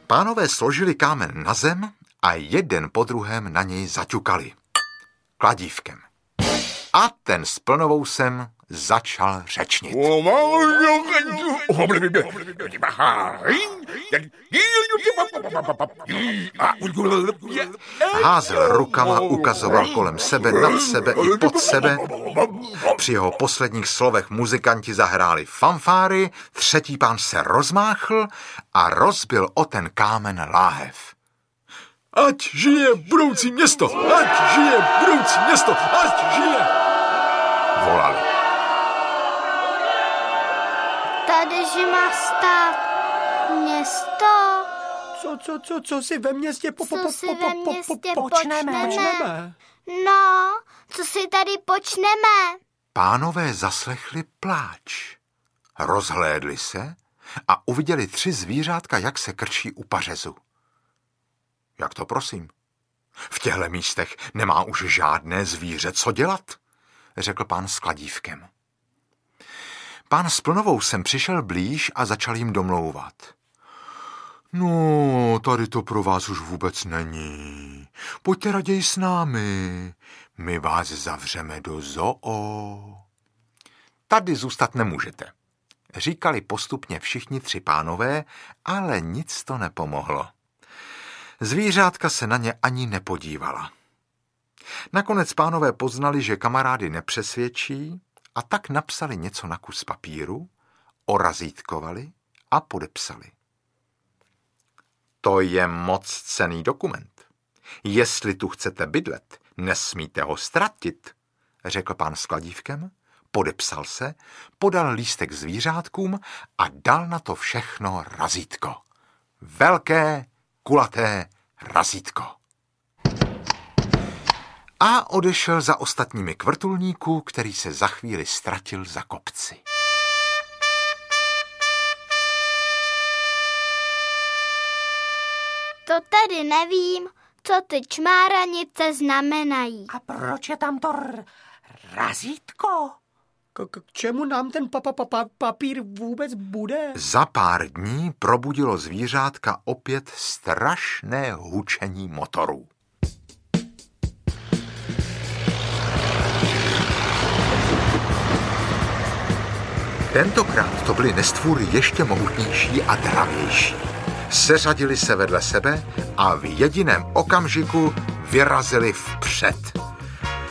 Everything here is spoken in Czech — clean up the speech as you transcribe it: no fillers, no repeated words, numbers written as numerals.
Pánové složili kámen na zem a jeden po druhém na něj zaťukali. Kladívkem. A ten s plnovousem začal řečnit. Házel rukama, ukazoval kolem sebe, nad sebe i pod sebe. Při jeho posledních slovech muzikanti zahráli fanfáry, třetí pán se rozmáchl a rozbil o ten kámen láhev. Ať žije budoucí město! Ať žije budoucí město! Ať žije! Volali. Tady, že má stát město. Co si ve městě počneme? No, co si tady počneme? Pánové zaslechli pláč. Rozhlédli se a uviděli 3 zvířátka, jak se krčí u pařezu. Jak to prosím? V těchto místech nemá už žádné zvíře co dělat, řekl pán s kladívkem. Pán s plnovousem přišel blíž a začal jim domlouvat. No, tady to pro vás už vůbec není. Pojďte raději s námi. My vás zavřeme do zoo. Tady zůstat nemůžete, říkali postupně všichni 3 pánové, ale nic to nepomohlo. Zvířátka se na ně ani nepodívala. Nakonec pánové poznali, že kamarády nepřesvědčí, a tak napsali něco na kus papíru, orazítkovali a podepsali. To je moc cenný dokument. Jestli tu chcete bydlet, nesmíte ho ztratit, řekl pán s kladívkem, podepsal se, podal lístek zvířátkům a dal na to všechno razítko. Velké, kulaté razítko. A odešel za ostatními k vrtulníku, který se za chvíli ztratil za kopci. To tedy nevím, co ty čmáranice znamenají. A proč je tam to razítko? K čemu nám ten papír vůbec bude? Za pár dní probudilo zvířátka opět strašné hučení motorů. Tentokrát to byly nestvůry ještě mohutnější a dravější. Seřadili se vedle sebe a v jediném okamžiku vyrazili vpřed.